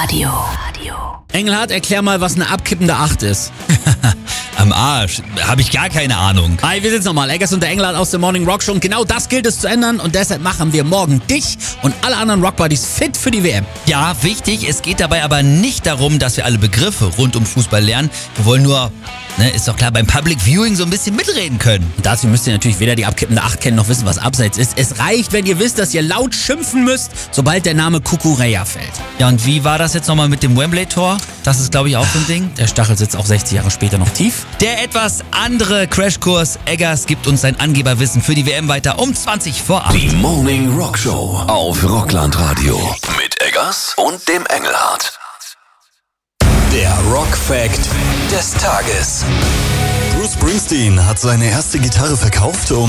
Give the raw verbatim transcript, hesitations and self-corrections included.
Radio. Engelhardt, erklär mal, was eine abkippende acht ist. Am Arsch. Habe ich gar keine Ahnung. Hi, wir sind's nochmal. Eggers und der Engelhardt aus der Morning Rock Show. Und genau das gilt es zu ändern. Und deshalb machen wir morgen dich und alle anderen Rockbuddies fit für die W M. Ja, wichtig. Es geht dabei aber nicht darum, dass wir alle Begriffe rund um Fußball lernen. Wir wollen nur, ne, ist doch klar, beim Public Viewing so ein bisschen mitreden können. Und dazu müsst ihr natürlich weder die abkippende acht kennen, noch wissen, was Abseits ist. Es reicht, wenn ihr wisst, dass ihr laut schimpfen müsst, sobald der Name Kukureya fällt. Ja, und wie war das jetzt nochmal mit dem Wembley-Tor? Das ist, glaube ich, auch so ein Ding. Der Stachel sitzt auch sechzig Jahre später noch tief. Der etwas andere Crashkurs Eggers gibt uns sein Angeberwissen für die W M weiter um zwanzig vor acht. Die Morning Rock Show auf Rockland Radio. Mit Eggers und dem Engelhardt. Der Rock Fact des Tages. Bruce Springsteen hat seine erste Gitarre verkauft, um